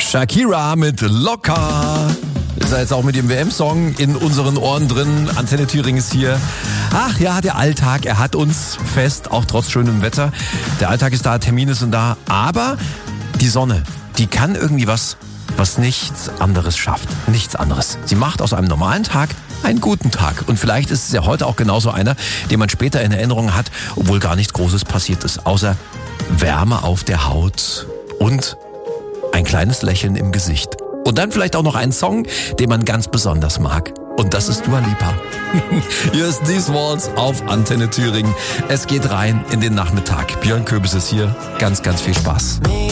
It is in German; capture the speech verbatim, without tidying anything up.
Shakira mit Locker. Ist ja jetzt auch mit dem W M-Song in unseren Ohren drin. Antenne Thüringen ist hier. Ach ja, der Alltag, er hat uns fest, auch trotz schönem Wetter. Der Alltag ist da, Termine sind da, aber die Sonne, die kann irgendwie was, was nichts anderes schafft. Nichts anderes. Sie macht aus einem normalen Tag einen guten Tag. Und vielleicht ist es ja heute auch genauso einer, den man später in Erinnerung hat, obwohl gar nichts Großes passiert ist, außer Wärme auf der Haut und ein kleines Lächeln im Gesicht. Und dann vielleicht auch noch einen Song, den man ganz besonders mag. Und das ist Dua Lipa. Hier ist These Walls auf Antenne Thüringen. Es geht rein in den Nachmittag. Björn Köbis ist hier. Ganz, ganz viel Spaß.